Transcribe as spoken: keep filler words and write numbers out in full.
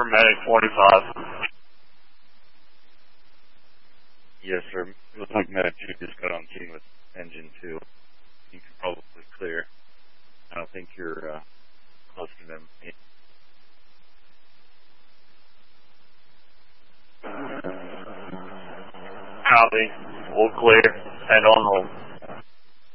for Medic forty-five. Yes, sir. It looks like Medic two just got on scene with engine two. You can probably clear. I don't think you're uh, close to them. Copy. We'll clear. Head on hold.